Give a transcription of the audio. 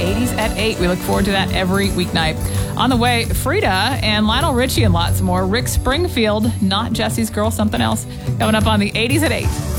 80s at 8. We look forward to that every weeknight. On the way, Frida and Lionel Richie and lots more. Rick Springfield, Not Jesse's Girl, Something Else, coming up on the 80s at 8.